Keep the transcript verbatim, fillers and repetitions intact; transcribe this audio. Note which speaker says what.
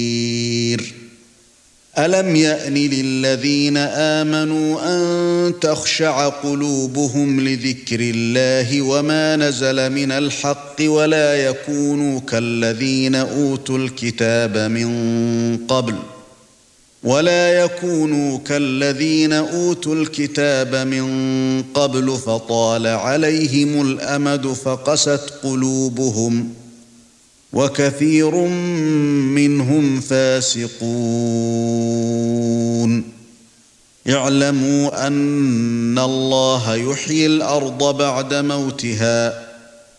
Speaker 1: أَلَمْ يَأْنِ لِلَّذِينَ آمَنُوا أَن تَخْشَعَ قُلُوبُهُمْ لِذِكْرِ اللَّهِ وَمَا نَزَلَ مِنَ الْحَقِّ وَلَا يَكُونُوا كَالَّذِينَ أُوتُوا الْكِتَابَ مِن قَبْلُ وَلَا يَكُونُوا كَالَّذِينَ أُوتُوا الْكِتَابَ مِن قَبْلُ فَطَالَ عَلَيْهِمُ الْأَمَدُ فَقَسَتْ قُلُوبُهُمْ وَكَثِيرٌ مِنْهُمْ فَاسِقُونَ اعْلَمُوا أَنَّ اللَّهَ يُحْيِي الْأَرْضَ بَعْدَ مَوْتِهَا